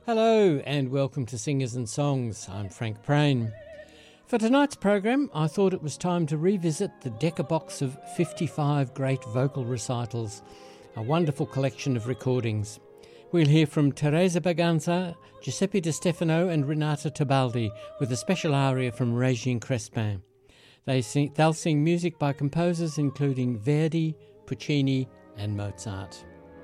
Hello and welcome to Singers and Songs. I'm Frank Prain. For tonight's program, I thought it was time to revisit the Deccabox of 55 great vocal recitals, a wonderful collection of recordings. We'll hear from Teresa Berganza, Giuseppe Di Stefano and Renata Tebaldi with a special aria from Régine Crespin. They'll sing music by composers including Verdi, Puccini and Mozart.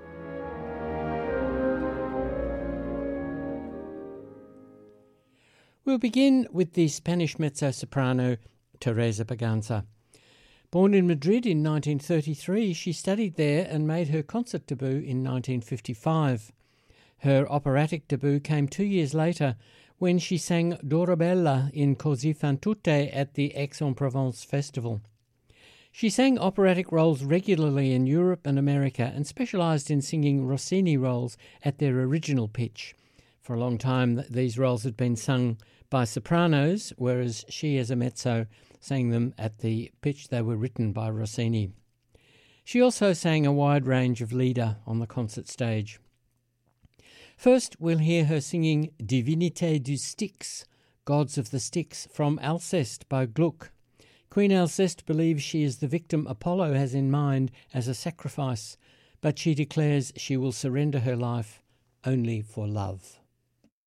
We'll begin with the Spanish mezzo-soprano Teresa Berganza. Born in Madrid in 1933, she studied there and made her concert debut in 1955. Her operatic debut came 2 years later when she sang Dorabella in Così fan tutte at the Aix-en-Provence Festival. She sang operatic roles regularly in Europe and America and specialised in singing Rossini roles at their original pitch. For a long time, these roles had been sung by sopranos, whereas she, as a mezzo, sang them at the pitch they were written by Rossini. She also sang a wide range of lieder on the concert stage. First, we'll hear her singing Divinités du Styx, Gods of the Styx, from Alceste by Gluck. Queen Alceste believes she is the victim Apollo has in mind as a sacrifice, but she declares she will surrender her life only for love.